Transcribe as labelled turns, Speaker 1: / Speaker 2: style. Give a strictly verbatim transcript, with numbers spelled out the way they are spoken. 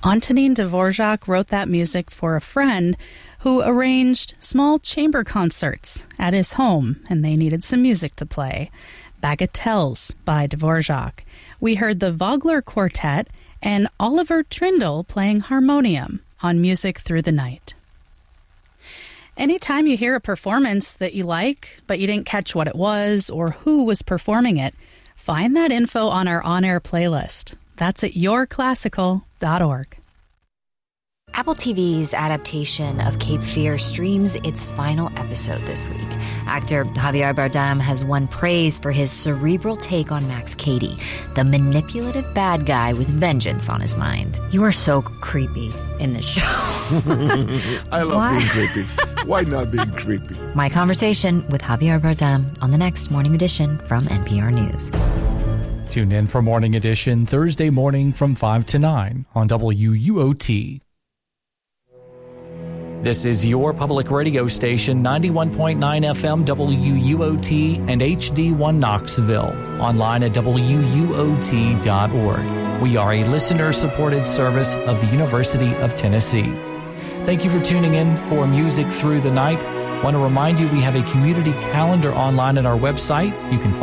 Speaker 1: Antonin Dvorak wrote that music for a friend who arranged small chamber concerts at his home, and they needed some music to play. Bagatelles by Dvorak. We heard the Vogler Quartet and Oliver Trindle playing harmonium on Music Through the Night. Anytime you hear a performance that you like, but you didn't catch what it was or who was performing it, find that info on our on-air playlist. That's at your classical dot org.
Speaker 2: Apple T V's adaptation of Cape Fear streams its final episode this week. Actor Javier Bardem has won praise for his cerebral take on Max Cady, the manipulative bad guy with vengeance on his mind. You are so creepy in this show.
Speaker 3: I love
Speaker 2: Why?
Speaker 3: being creepy. Why not being creepy?
Speaker 2: My conversation with Javier Bardem on the next Morning Edition from N P R News.
Speaker 4: Tune in for Morning Edition Thursday morning from five to nine on W U O T. This is your public radio station, ninety-one point nine F M W U O T and H D one Knoxville. Online at W U O T dot org. We are a listener-supported service of the University of Tennessee. Thank you for tuning in for Music Through the Night. I want to remind you we have a community calendar online at our website. You can find